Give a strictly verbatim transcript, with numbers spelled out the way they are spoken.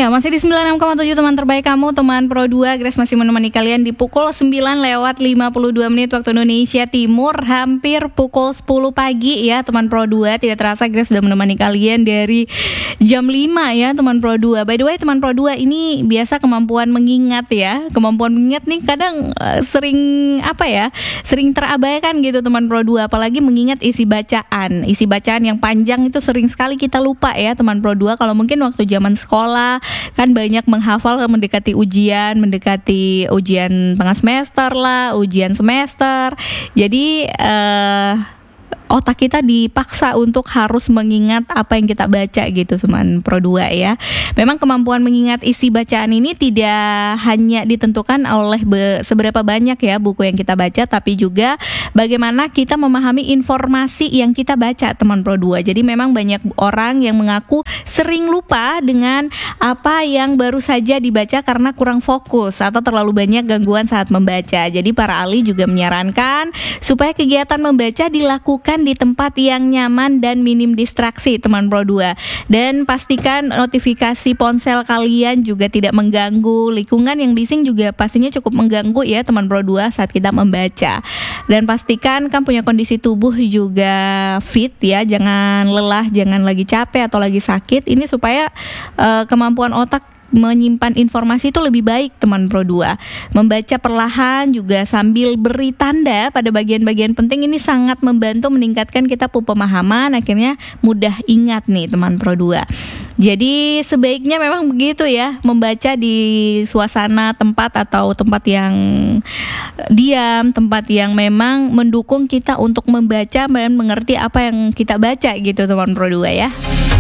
Ya, masih di sembilan puluh enam koma tujuh teman terbaik kamu, teman Pro dua. Grace masih menemani kalian di pukul sembilan lewat lima puluh dua menit waktu Indonesia Timur. Hampir pukul sepuluh pagi ya teman Pro dua. Tidak terasa Grace sudah menemani kalian dari jam lima ya teman Pro dua. By the way teman Pro dua, ini biasa kemampuan mengingat ya. Kemampuan mengingat nih kadang uh, sering apa ya, sering terabaikan gitu teman Pro dua. Apalagi mengingat isi bacaan. Isi bacaan yang panjang itu sering sekali kita lupa ya teman Pro dua. Kalau mungkin waktu zaman sekolah kan banyak menghafal mendekati ujian, mendekati ujian tengah semester lah, ujian semester. Jadi eh otak kita dipaksa untuk harus mengingat apa yang kita baca gitu teman Pro dua ya. Memang kemampuan mengingat isi bacaan ini tidak hanya ditentukan oleh be- seberapa banyak ya buku yang kita baca, tapi juga bagaimana kita memahami informasi yang kita baca teman Pro dua. Jadi memang banyak orang yang mengaku sering lupa dengan apa yang baru saja dibaca karena kurang fokus atau terlalu banyak gangguan saat membaca. Jadi para ahli juga menyarankan supaya kegiatan membaca dilakukan di tempat yang nyaman dan minim distraksi teman Pro dua. Dan pastikan notifikasi ponsel kalian juga tidak mengganggu. Lingkungan yang bising juga pastinya cukup mengganggu ya teman Pro dua saat kita membaca. Dan pastikan kan punya kondisi tubuh juga fit ya, jangan lelah, jangan lagi capek atau lagi sakit. Ini supaya uh, kemampuan otak menyimpan informasi itu lebih baik teman Pro dua. Membaca perlahan juga sambil beri tanda pada bagian-bagian penting ini sangat membantu meningkatkan kita pemahaman, akhirnya mudah ingat nih teman Pro dua. Jadi sebaiknya memang begitu ya, membaca di suasana tempat atau tempat yang diam, tempat yang memang mendukung kita untuk membaca dan mengerti apa yang kita baca gitu teman Pro dua ya.